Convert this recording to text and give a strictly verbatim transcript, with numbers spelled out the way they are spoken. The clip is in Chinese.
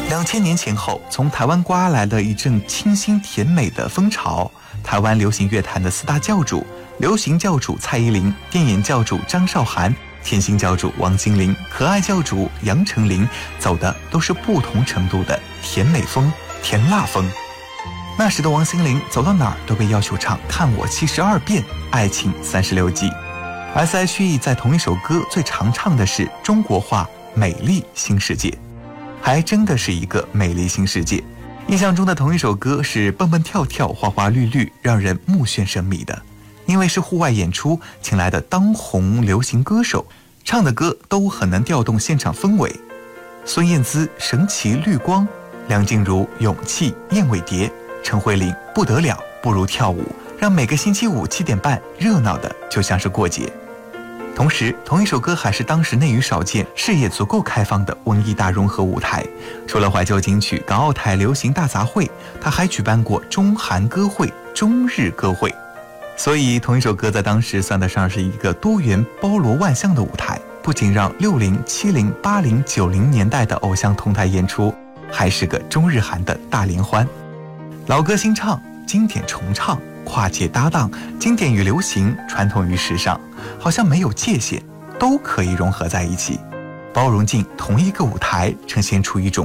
两千年前后，从台湾刮来了一阵清新甜美的风潮。台湾流行乐坛的四大教主：流行教主蔡依林、电影教主张韶涵、甜心教主王心凌、可爱教主杨丞琳，走的都是不同程度的甜美风、甜辣风。那时的王心凌走到哪儿都被要求唱《看我七十二变》《爱情三十六计》。S H E 在同一首歌最常唱的是中国话《美丽新世界》，还真的是一个美丽新世界。印象中的同一首歌是蹦蹦跳跳、花花绿绿，让人目眩神迷的。因为是户外演出，请来的当红流行歌手，唱的歌都很能调动现场氛围。孙燕姿神奇绿光，梁静茹勇气燕尾蝶，陈慧琳不得了不如跳舞，让每个星期五七点半热闹的就像是过节。同时，同一首歌还是当时内娱少见、视野足够开放的文艺大融合舞台。除了怀旧金曲、港澳台流行大杂烩，他还举办过中韩歌会、中日歌会。所以，同一首歌在当时算得上是一个多元包罗万象的舞台，不仅让六零、七零、八零、九零年代的偶像同台演出，还是个中日韩的大联欢。老歌新唱，经典重唱，跨界搭档，经典与流行，传统与时尚，好像没有界限，都可以融合在一起，包容进同一个舞台，呈现出一种